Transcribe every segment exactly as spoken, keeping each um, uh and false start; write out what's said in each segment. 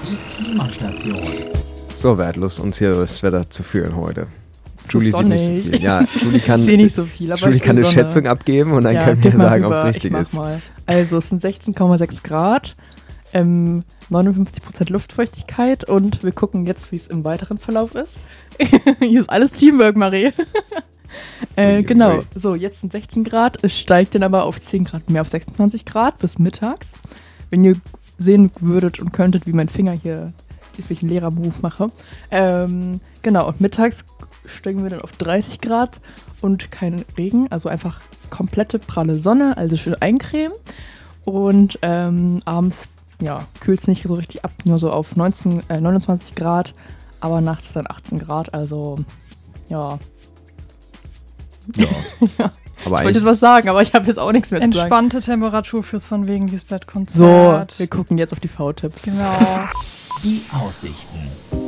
Die Klimastation. So wertlos, uns hier das Wetter zu führen heute. Julie so sieht nicht so viel. Ja, Julie kann, ich sehe nicht so viel, aber Julie ich kann eine Sonne. Schätzung abgeben und dann ja, können wir sagen, ob es richtig ich ist. Mal. Also es sind sechzehn Komma sechs Grad, ähm, neunundfünfzig Prozent Luftfeuchtigkeit und wir gucken jetzt, wie es im weiteren Verlauf ist. Hier ist alles Teamwork, Marie. äh, ui, genau, ui. so jetzt sind sechzehn Grad, es steigt dann aber auf zehn Grad mehr, auf sechsundzwanzig Grad bis mittags. Wenn ihr sehen würdet und könntet, wie mein Finger hier, wie ich einen Lehrer-Move mache. Ähm, genau, und mittags steigen wir dann auf dreißig Grad und kein Regen, also einfach komplette pralle Sonne, also schön eincremen. Und ähm, abends, ja, kühlt es nicht so richtig ab, nur so auf neunzehn, äh, neunundzwanzig Grad, aber nachts dann achtzehn Grad, also ja. Ja. ja. Aber Ich wollte jetzt was sagen, aber ich habe jetzt auch nichts mehr zu sagen. Entspannte Temperatur fürs von wegen dieses So, Blattkonzert. wir gucken jetzt auf die V-Tipps. Genau. Die Aussichten.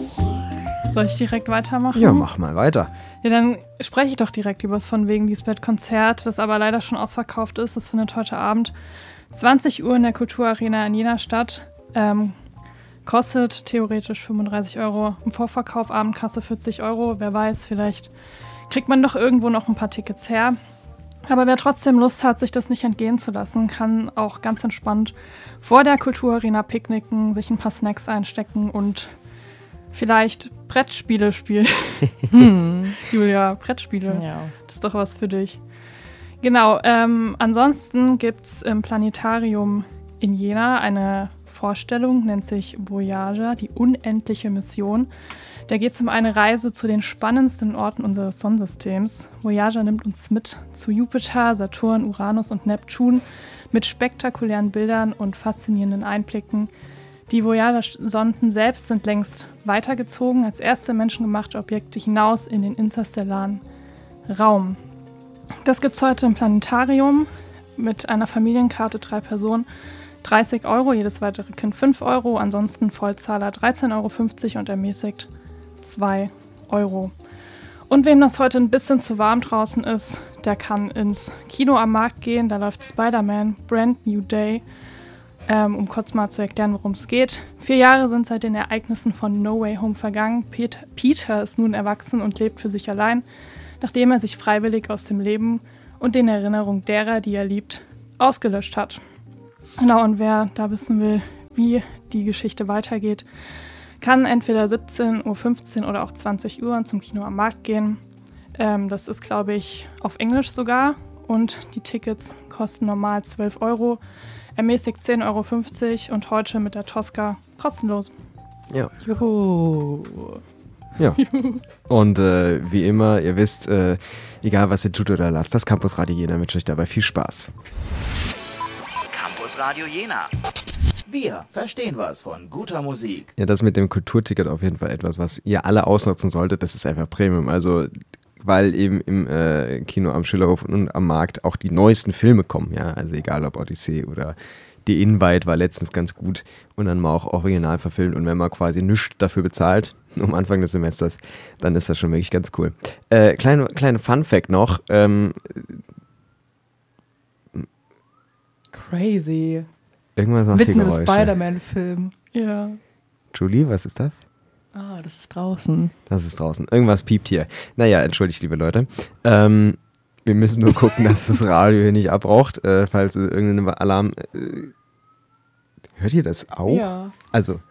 Soll ich direkt weitermachen? ja, mach mal weiter. Ja, dann spreche ich doch direkt über das von wegen Lisbeth-Konzert, das aber leider schon ausverkauft ist. Das findet heute Abend zwanzig Uhr in der Kulturarena in Jena statt. Ähm, kostet theoretisch fünfunddreißig Euro. Im Vorverkauf Abendkasse vierzig Euro. Wer weiß, vielleicht kriegt man doch irgendwo noch ein paar Tickets her. Aber wer trotzdem Lust hat, sich das nicht entgehen zu lassen, kann auch ganz entspannt vor der Kulturarena picknicken, sich ein paar Snacks einstecken und vielleicht Brettspiele spielen. Hm. Julia, Brettspiele. Ja. Das ist doch was für dich. Genau, ähm, ansonsten gibt es im Planetarium in Jena eine Vorstellung, nennt sich Voyager, die unendliche Mission. Da geht es um eine Reise zu den spannendsten Orten unseres Sonnensystems. Voyager nimmt uns mit zu Jupiter, Saturn, Uranus und Neptun mit spektakulären Bildern und faszinierenden Einblicken. Die Voyager-Sonden selbst sind längst weitergezogen als erste menschengemachte Objekte hinaus in den interstellaren Raum. Das gibt es heute im Planetarium mit einer Familienkarte, drei Personen, dreißig Euro, jedes weitere Kind fünf Euro, ansonsten Vollzahler dreizehn Euro fünfzig und ermäßigt zwei Euro. Und wem das heute ein bisschen zu warm draußen ist, der kann ins Kino am Markt gehen. Da läuft Spider-Man Brand New Day. Ähm, um kurz mal zu erklären, worum es geht. Vier Jahre sind seit den Ereignissen von No Way Home vergangen. Peter, Peter ist nun erwachsen und lebt für sich allein, nachdem er sich freiwillig aus dem Leben und den Erinnerungen derer, die er liebt, ausgelöscht hat. Genau, und wer da wissen will, wie die Geschichte weitergeht, kann entweder siebzehn Uhr fünfzehn oder auch zwanzig Uhr zum Kino am Markt gehen. Ähm, das ist, glaube ich, auf Englisch sogar. Und die Tickets kosten normal zwölf Euro, ermäßigt zehn Euro fünfzig und heute mit der Tosca kostenlos. Ja. Juhu. Ja. Und äh, wie immer, ihr wisst, äh, egal was ihr tut oder lasst, das Campus Radio Jena wünscht euch dabei viel Spaß. Campus Radio Jena. Wir verstehen was von guter Musik. Ja, das mit dem Kulturticket auf jeden Fall etwas, was ihr alle ausnutzen solltet. Das ist einfach Premium. Also, weil eben im äh, Kino am Schillerhof und am Markt auch die neuesten Filme kommen. Ja, also egal ob Odyssee oder Die Invite war letztens ganz gut und dann mal auch original verfilmt. Und wenn man quasi nichts dafür bezahlt, am Anfang des Semesters, dann ist das schon wirklich ganz cool. Äh, kleine, kleine Fun-Fact noch. Ähm, Crazy. irgendwas macht hier Mitten im Geräusche. Spider-Man-Film. Ja. Julie, was ist das? Ah, das ist draußen. Das ist draußen. Irgendwas piept hier. Naja, entschuldigt, liebe Leute. Ähm, wir müssen nur gucken, dass das Radio hier nicht abraucht, äh, falls es irgendein Alarm... Äh, hört ihr das auch? Ja. Also.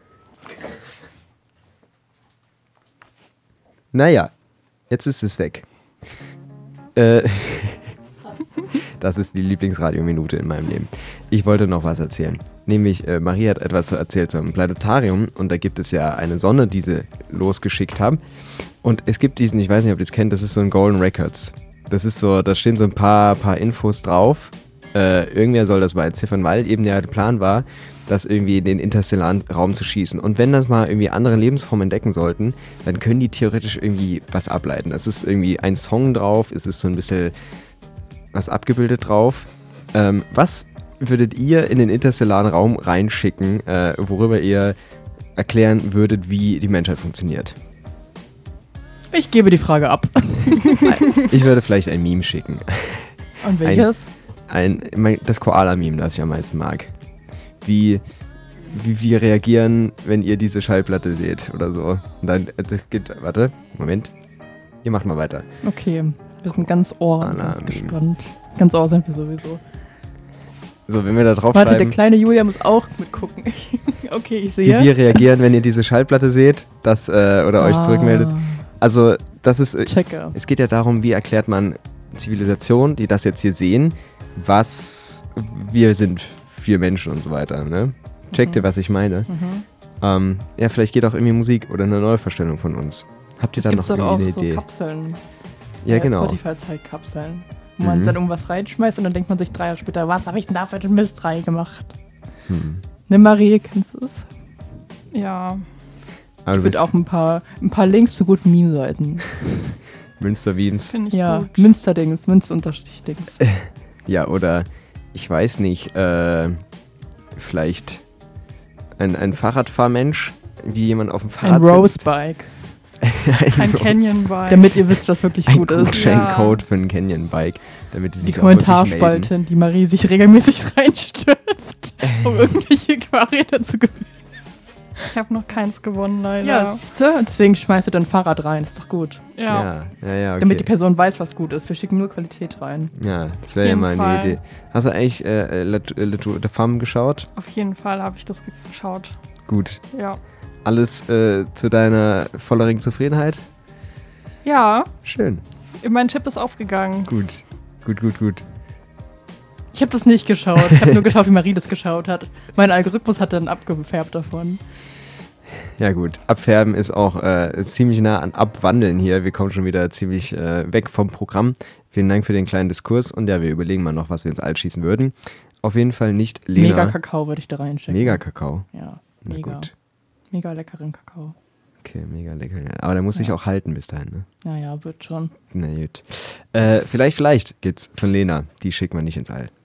Naja, jetzt ist es weg. Äh, das ist die Lieblingsradiominute in meinem Leben. Ich wollte noch was erzählen. Nämlich, äh, Marie hat etwas erzählt zum Planetarium und da gibt es ja eine Sonne, die sie losgeschickt haben. Und es gibt diesen, ich weiß nicht, ob ihr das kennt, das ist so ein Golden Records. Das ist so, da stehen so ein paar, paar Infos drauf. Äh, irgendwer soll das mal entziffern, weil eben der Plan war, das irgendwie in den interstellaren Raum zu schießen. Und wenn das mal irgendwie andere Lebensformen entdecken sollten, dann können die theoretisch irgendwie was ableiten. Es ist irgendwie ein Song drauf, es ist so ein bisschen was abgebildet drauf. Ähm, was würdet ihr in den interstellaren Raum reinschicken, äh, worüber ihr erklären würdet, wie die Menschheit funktioniert? Ich gebe die Frage ab. Ich würde vielleicht ein Meme schicken. Und welches? Ein, mein, das Koala-Meme, das ich am meisten mag. Wie, wie wir reagieren, wenn ihr diese Schallplatte seht oder so. Und dann, das geht, warte, Moment. Ihr macht mal weiter. Okay, wir sind ganz Ohr und Alarm. ganz gespannt. Ganz Ohr sind wir sowieso. So, wenn wir da drauf Warte, der schreiben, kleine Julia muss auch mitgucken. Okay, ich wie sehe. wir reagieren, wenn ihr diese Schallplatte seht, das, äh, oder euch zurückmeldet. Also, das ist, äh, Checke. es geht ja darum, wie erklärt man Zivilisationen, die das jetzt hier sehen, was wir sind für Menschen und so weiter, ne? Checkt ihr, was ich meine? Mhm. Ähm, ja, vielleicht geht auch irgendwie Musik oder eine Neuvorstellung von uns. Habt ihr Es da gibt noch doch irgendwie auch eine so Idee? Kapseln. Ja, Bei genau. Spotify Zeitkapseln. Wo man Mhm. dann irgendwas reinschmeißt und dann denkt man sich drei Jahre später, was habe ich denn da für den Mist reingemacht? Hm. Ne, Marie, kennst du es? Ja, Aber du Ich bist würde auch ein paar, ein paar Links zu guten Meme-Seiten. Münster-Wiens. finde ich Ja, gut. Münsterdings, Münz-Unterstrich-Dings. Ja, oder ich weiß nicht, äh, vielleicht ein, ein Fahrradfahrmensch, wie jemand auf dem Ein Fahrrad sitzt. Rose-Bike. Ein Rose- Canyon-Bike. Damit ihr wisst, was wirklich Ein gut ist. Gutscheincode für ein Canyon-Bike, damit die Die sich auch wirklich melden. Kommentarspalte, in die Marie sich regelmäßig reinstürzt, um irgendwelche Aquarien zu gewinnen. Ich habe noch keins gewonnen, leider. Ja, siehst du? Deswegen schmeißt du dein Fahrrad rein. Ist doch gut. Ja. Ja, ja, ja, okay. Damit die Person weiß, was gut ist. Wir schicken nur Qualität rein. Ja, das wäre ja jeden mal eine Fall. Idee. Hast du eigentlich äh, Le, Le Tour de Femme geschaut? Auf jeden Fall habe ich das geschaut. Gut. Ja. Alles äh, zu deiner vollerigen Zufriedenheit? Ja, Schön. mein Tipp ist aufgegangen. Gut. Gut, gut, gut. Ich habe das nicht geschaut. Ich habe nur geschaut, wie Marie das geschaut hat. Mein Algorithmus hat dann abgefärbt davon. Ja gut, abfärben ist auch äh, ziemlich nah an abwandeln hier. Wir kommen schon wieder ziemlich äh, weg vom Programm. Vielen Dank für den kleinen Diskurs und ja, wir überlegen mal noch, was wir ins All schießen würden. Auf jeden Fall nicht Lena. Mega Kakao würde ich da reinschicken. Mega Kakao. Ja, Na mega. gut. Mega leckeren Kakao. Okay, mega lecker. Ja. Aber der muss sich Ja. auch halten bis dahin, ne? Ja, ja, wird schon. Na gut. Äh, vielleicht, vielleicht gibt's von Lena. Die schickt man nicht ins All.